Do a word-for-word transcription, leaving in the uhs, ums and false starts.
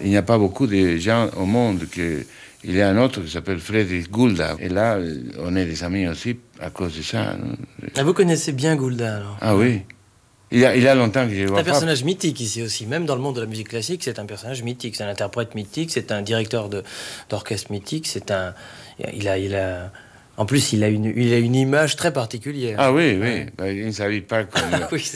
il n'y a pas beaucoup de gens au monde que... Il y a un autre qui s'appelle Frédéric Goulda. Et là, on est des amis aussi à cause de ça. Ah, vous connaissez bien Goulda, alors? Ah oui. Il y a, il y a longtemps que je vois pas. C'est un personnage mythique ici aussi. Même dans le monde de la musique classique, c'est un personnage mythique. C'est un interprète mythique, c'est un directeur de, d'orchestre mythique. C'est un... Il a... Il a... En plus, il a, une, il a une image très particulière. Ah oui, oui. Ouais. Il ne s'habille pas comme... oui,